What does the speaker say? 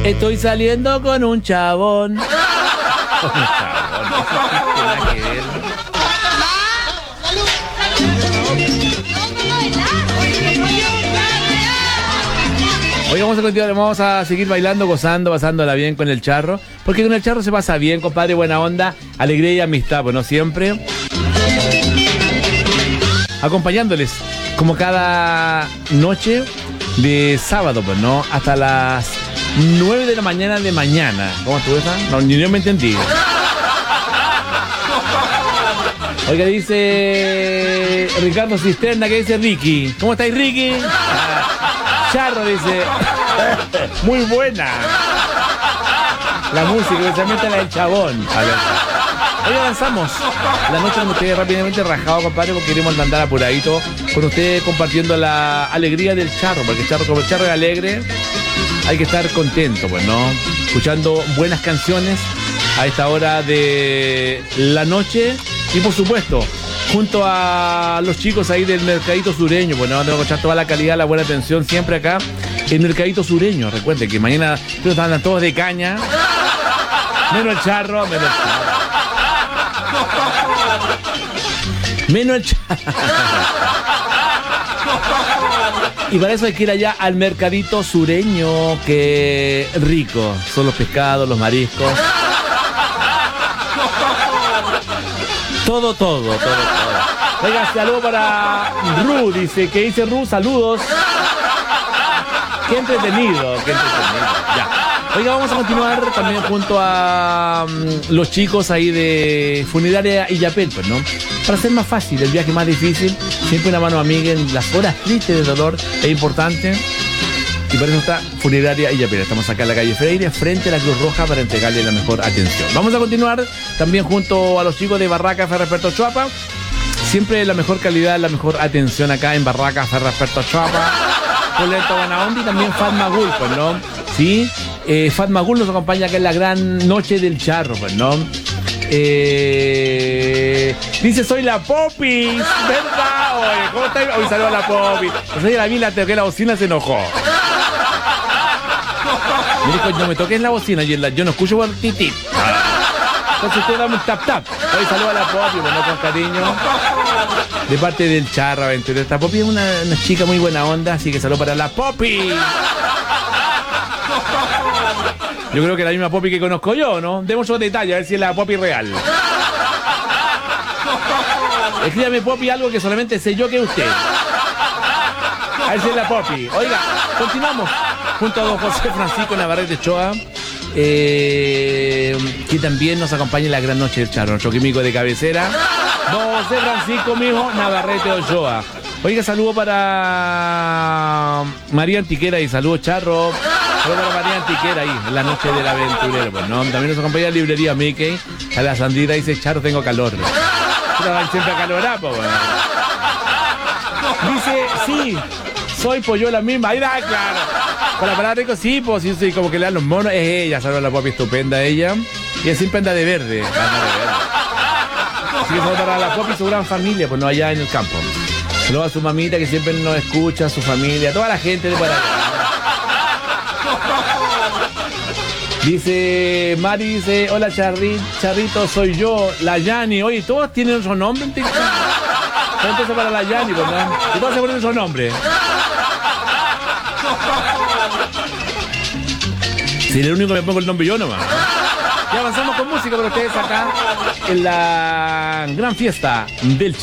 Estoy saliendo con un chabón. Hoy vamos a continuar, vamos a seguir bailando, gozando, pasándola bien con el charro. Porque con el charro se pasa bien, compadre, buena onda, alegría y amistad, pues no siempre. Acompañándoles, como cada noche de sábado, pues no, hasta las 9 de la mañana de mañana. ¿Cómo estuvo esa? No, ni yo me entendí. Oiga, dice Ricardo Cisterna, que dice Ricky. ¿Cómo estáis, Ricky? Charro dice, muy buena la música, especialmente la del chabón. Hoy avanzamos la noche con ustedes rápidamente, rajado, compadre, porque queremos andar apuradito con ustedes compartiendo la alegría del charro, porque el charro, como el charro es alegre, hay que estar contento, pues, ¿no? Escuchando buenas canciones a esta hora de la noche y, por supuesto, junto a los chicos ahí del Mercadito Sureño, bueno, vamos a escuchar toda la calidad, la buena atención siempre acá, el Mercadito Sureño. Recuerden que mañana andan todos de caña, menos el charro, menos el charro. Y para eso hay que ir allá al Mercadito Sureño, que rico son los pescados, los mariscos. Todo. Oiga, saludo para Ru, dice, ¿qué dice Ru? Saludos. Qué entretenido. Ya. Oiga, vamos a continuar también junto a los chicos ahí de Funeraria Illapel, pues, ¿no? Para hacer más fácil, el viaje más difícil, siempre una mano amiga en las horas tristes de dolor es importante. Y por eso está Funeraria Illapel. Estamos acá en la calle Freire, frente a la Cruz Roja, para entregarle la mejor atención. Vamos a continuar también junto a los chicos de Barraca Ferrasperto Choapa. Siempre la mejor calidad, la mejor atención acá en Barraca Ferrasperto Choapa. Poleto Buena Onda y también Fatma Gul, pues, ¿no? Sí, Fatma Gul nos acompaña acá en la gran noche del charro, pues, ¿no? Dice, soy la Popis, ¿verdad? Oye, ¿cómo está? Hoy salió la Popis. Entonces la vi, la toqué la bocina, se enojó. Me dijo, no me toques la bocina, yo no escucho por titi. Entonces usted dame un tap. Hoy saluda a la Popi, bueno, con cariño. De parte del charro aventurero. Esta Popi es una chica muy buena onda, así que saludo para la Popi. Yo creo que la misma Popi que conozco yo, ¿no? Demos otro detalle, a ver si es la Popi real. Escríbame, Popi, algo que solamente sé yo que usted. A ver si es la Popi. Oiga, continuamos junto a don José Francisco Navarrete Ochoa, que también nos acompaña en la gran noche del charro, nuestro químico de cabecera, don José Francisco, mijo, Navarrete Ochoa. Oiga, saludo para María Antiquera y saludo, charro. Saludo para María Antiquera ahí, en la noche del aventurero, pues, ¿no? También nos acompaña la librería Mickey. A la Sandrita dice, charro, tengo calor. Siempre acalorado, pues, bueno. Dice, sí, soy Pollola misma. Ahí da, claro. Con la palabra rico, sí, pues sí, como que le dan los monos. Es ella, saludos a la Popi estupenda, ella. Y es siempre anda de verde. Así que saludos para la Popi y su gran familia, pues no, allá en el campo. Saludos a su mamita que siempre nos escucha, a su familia, a toda la gente de por allá. Dice, Mari dice, hola Charrito, soy yo, la Yani. Oye, todos tienen su nombre en TikTok. Entonces para la Yani, pues, ¿no? Y todos se ponen su nombre. Si el único que me pongo el nombre yo nomás. Y avanzamos con música para ustedes acá en la gran fiesta del